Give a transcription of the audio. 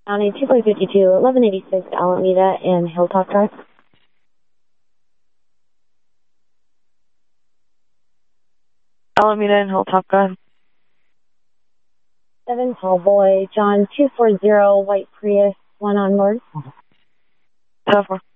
County 252, 1186 Alameda and Hilltop Drive. Alameda and Hilltop Drive. 7 Tallboy, John 240, White Prius, 1 on board. 10-4.